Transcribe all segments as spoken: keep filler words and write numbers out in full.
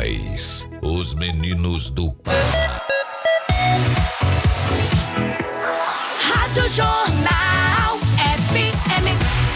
nós, os meninos do Pará. Rádio Jornal F M.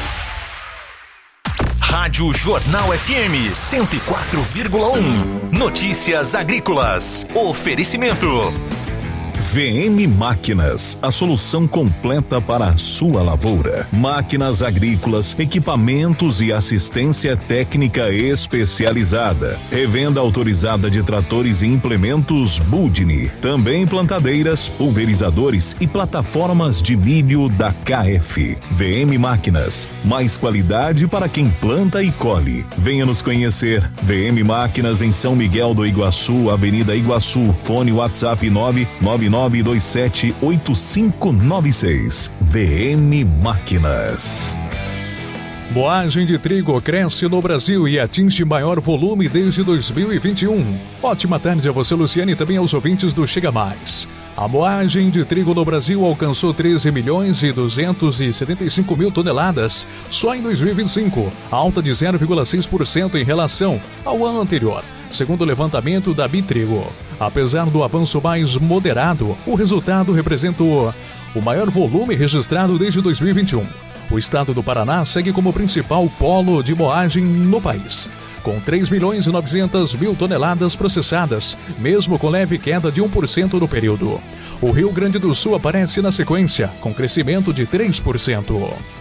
Rádio Jornal F M cento e quatro vírgula um. Notícias agrícolas. Oferecimento V M Máquinas, a solução completa para a sua lavoura. Máquinas agrícolas, equipamentos e assistência técnica especializada. Revenda autorizada de tratores e implementos Budni. Também plantadeiras, pulverizadores e plataformas de milho da K F. V M Máquinas, mais qualidade para quem planta e colhe. Venha nos conhecer. V M Máquinas em São Miguel do Iguaçu, Avenida Iguaçu. Fone WhatsApp nove nove nove dois sete oito cinco nove seis. V M Máquinas. Moagem de trigo cresce no Brasil e atinge maior volume desde dois mil e vinte e um. Ótima tarde a você, Luciane, e também aos ouvintes do Chega Mais. A moagem de trigo no Brasil alcançou treze milhões e duzentos e setenta e cinco mil toneladas só em dois mil e vinte e cinco, alta de zero vírgula seis por cento em relação ao ano anterior, segundo o levantamento da Bitrigo. Apesar do avanço mais moderado, o resultado representou o maior volume registrado desde dois mil e vinte e um. O estado do Paraná segue como principal polo de moagem no país, com três milhões e novecentas mil toneladas processadas, mesmo com leve queda de um por cento no período. O Rio Grande do Sul aparece na sequência, com crescimento de três por cento.